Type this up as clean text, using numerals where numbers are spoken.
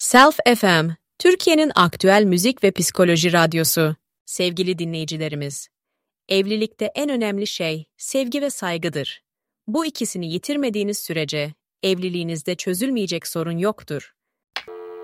Self FM, Türkiye'nin aktüel müzik ve psikoloji radyosu. Sevgili dinleyicilerimiz, evlilikte en önemli şey sevgi ve saygıdır. Bu ikisini yitirmediğiniz sürece evliliğinizde çözülmeyecek sorun yoktur.